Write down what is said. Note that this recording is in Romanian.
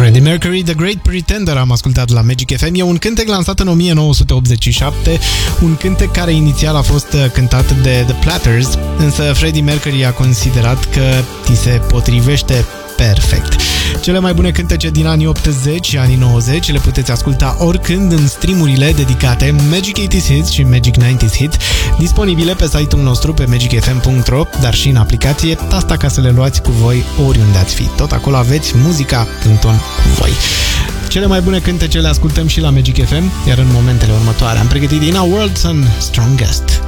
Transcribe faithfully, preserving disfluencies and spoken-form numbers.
Freddie Mercury, The Great Pretender, am ascultat la Magic F M. E un cântec lansat în o mie nouă sute optzeci și șapte, un cântec care inițial a fost cântat de The Platters, însă Freddie Mercury a considerat că ți se potrivește perfect. Cele mai bune cântece din anii optzeci și anii nouăzeci le puteți asculta oricând în streamurile dedicate Magic optzeci Hits și Magic nouăzeci Hits, disponibile pe site-ul nostru pe magic f m punct r o, dar și în aplicație, asta ca să le luați cu voi oriunde ați fi. Tot acolo aveți muzica în ton cu voi. Cele mai bune cântece le ascultăm și la Magic F M, iar în momentele următoare am pregătit Ina World and Strongest.